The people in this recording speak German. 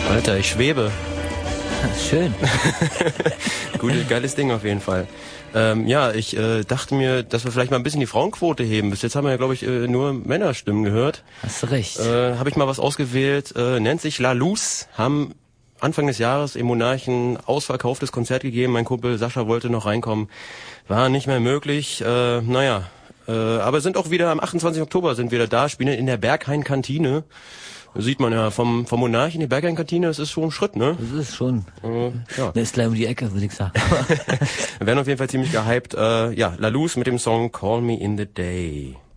Alter, ich schwebe. Schön. Geiles Ding auf jeden Fall. Ich dachte mir, dass wir vielleicht mal ein bisschen die Frauenquote heben. Bis jetzt haben wir ja, glaube ich, nur Männerstimmen gehört. Hast du recht. Habe ich mal was ausgewählt, nennt sich La Luz, haben Anfang des Jahres im Monarchen ausverkauftes Konzert gegeben. Mein Kumpel Sascha wollte noch reinkommen. War nicht mehr möglich. Aber sind auch wieder am 28. Oktober sind wir da, spielen in der Berghain-Kantine. Sieht man ja, vom Monarch in die Berghain-Kantine, das ist schon ein Schritt, ne? Das ist schon. Ja. Das ist gleich um die Ecke, würde ich sagen. Wir werden auf jeden Fall ziemlich gehypt. La Luz mit dem Song Call Me in the Day.